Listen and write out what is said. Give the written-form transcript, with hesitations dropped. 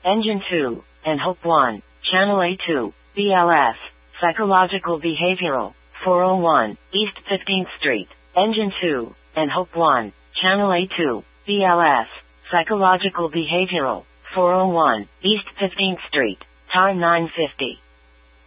Engine 2, and Hope 1, Channel A2, BLS, Psychological Behavioral, 401, East 15th Street. Engine 2, and Hope 1, Channel A2, BLS, Psychological Behavioral, 401, East 15th Street. Time 9:50.